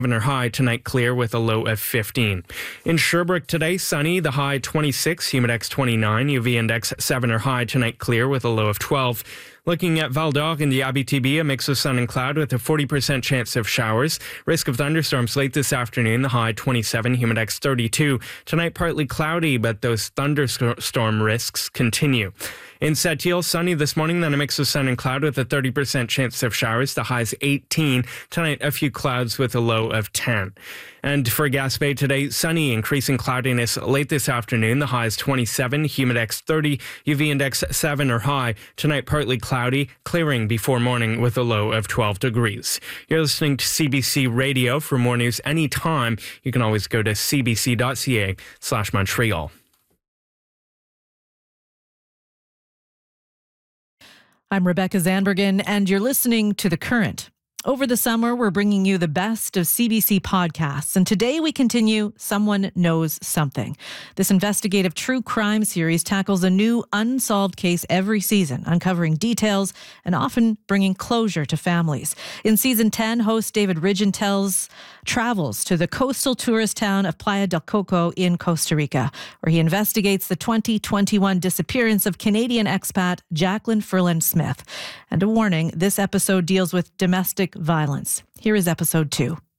high, tonight clear with a low of 15. In Sherbrooke today, sunny, the high 26, humidex 29, UV index 7 or high, tonight clear with a low of 12. Looking at Val d'Or in the Abitibi, a mix of sun and cloud with a 40% chance of showers. Risk of thunderstorms late this afternoon, the high 27, humidex 32. Tonight partly cloudy, but those thunderstorm risks continue. In Sept-Îles, sunny this morning, then a mix of sun and cloud with a 30% chance of showers. The high's 18. Tonight, a few clouds with a low of 10. And for Gaspé today, sunny, increasing cloudiness late this afternoon. The high's 27, humidex 30, UV index 7 or high. Tonight, partly cloudy, clearing before morning with a low of 12 degrees. You're listening to CBC Radio. For more news anytime, you can always go to cbc.ca/Montreal. I'm Rebecca Zandbergen, and you're listening to The Current. Over the summer, we're bringing you the best of CBC podcasts, and today we continue Someone Knows Something. This investigative true crime series tackles a new unsolved case every season, uncovering details and often bringing closure to families. In Season 10, host David Ridgen travels to the coastal tourist town of Playa del Coco in Costa Rica, where he investigates the 2021 disappearance of Canadian expat Jacqueline Ferland Smith. And a warning, this episode deals with domestic violence. Here is episode 2.